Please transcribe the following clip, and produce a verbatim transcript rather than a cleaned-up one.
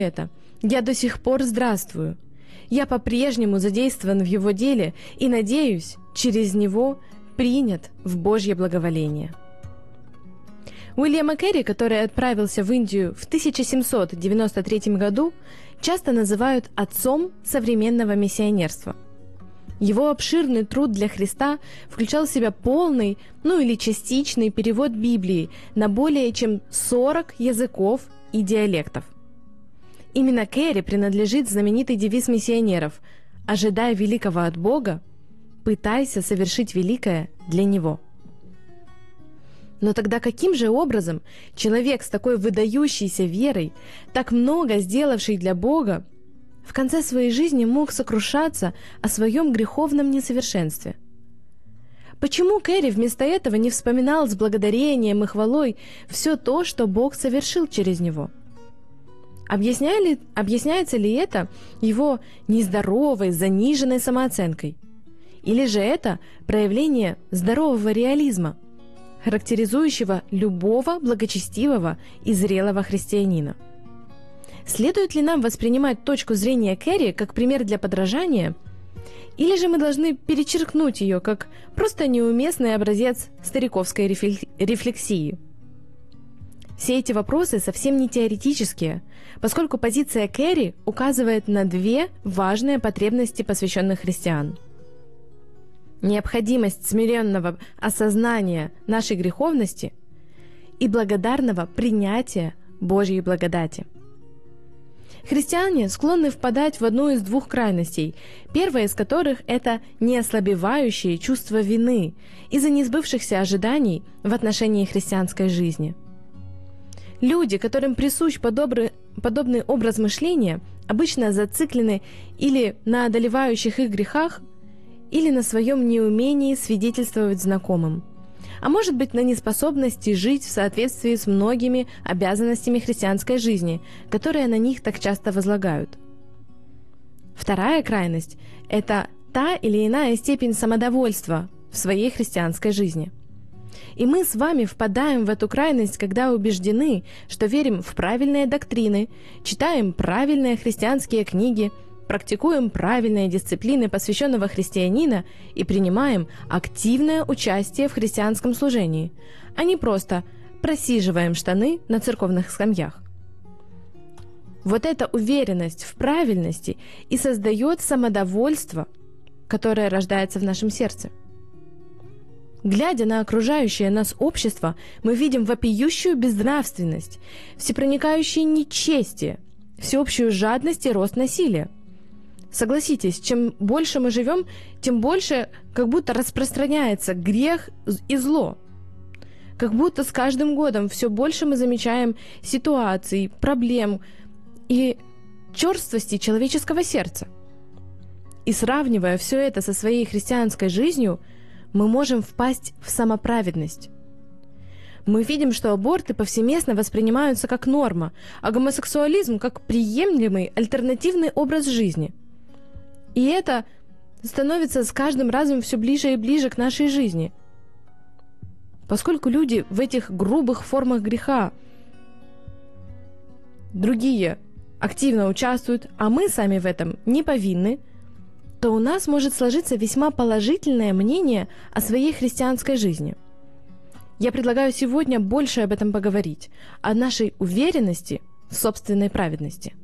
это. Я до сих пор здравствую. Я по-прежнему задействован в Его деле и, надеюсь, через Него принят в Божье благоволение. Уильяма Керри, который отправился в Индию в тысяча семьсот девяносто третьем году, часто называют отцом современного миссионерства. Его обширный труд для Христа включал в себя полный, ну или частичный перевод Библии на более чем сорок языков и диалектов. Именно Керри принадлежит знаменитый девиз миссионеров «Ожидай великого от Бога, пытайся совершить великое для Него». Но тогда каким же образом человек с такой выдающейся верой, так много сделавший для Бога, в конце своей жизни мог сокрушаться о своем греховном несовершенстве? Почему Керри вместо этого не вспоминал с благодарением и хвалой все то, что Бог совершил через него? Объясняли, объясняется ли это его нездоровой, заниженной самооценкой? Или же это проявление здорового реализма, характеризующего любого благочестивого и зрелого христианина? Следует ли нам воспринимать точку зрения Керри как пример для подражания, или же мы должны перечеркнуть ее как просто неуместный образец стариковской рефлексии? Все эти вопросы совсем не теоретические, поскольку позиция Керри указывает на две важные потребности посвященных христиан. Необходимость смиренного осознания нашей греховности и благодарного принятия Божьей благодати. Христиане склонны впадать в одну из двух крайностей, первая из которых – это неослабевающее чувство вины из-за несбывшихся ожиданий в отношении христианской жизни. Люди, которым присущ подобный, подобный образ мышления, обычно зациклены или на одолевающих их грехах, или на своем неумении свидетельствовать знакомым, а может быть на неспособности жить в соответствии с многими обязанностями христианской жизни, которые на них так часто возлагают. Вторая крайность – это та или иная степень самодовольства в своей христианской жизни. И мы с вами впадаем в эту крайность, когда убеждены, что верим в правильные доктрины, читаем правильные христианские книги, практикуем правильные дисциплины посвященного христианина и принимаем активное участие в христианском служении, а не просто просиживаем штаны на церковных скамьях. Вот эта уверенность в правильности и создает самодовольство, которое рождается в нашем сердце. Глядя на окружающее нас общество, мы видим вопиющую безнравственность, всепроникающее нечестие, всеобщую жадность и рост насилия. Согласитесь, чем больше мы живем, тем больше как будто распространяется грех и зло. Как будто с каждым годом все больше мы замечаем ситуаций, проблем и черствости человеческого сердца. И сравнивая все это со своей христианской жизнью, мы можем впасть в самоправедность. Мы видим, что аборты повсеместно воспринимаются как норма, а гомосексуализм как приемлемый альтернативный образ жизни. И это становится с каждым разом все ближе и ближе к нашей жизни. Поскольку люди в этих грубых формах греха, другие активно участвуют, а мы сами в этом не повинны, то у нас может сложиться весьма положительное мнение о своей христианской жизни. Я предлагаю сегодня больше об этом поговорить, о нашей уверенности в собственной праведности.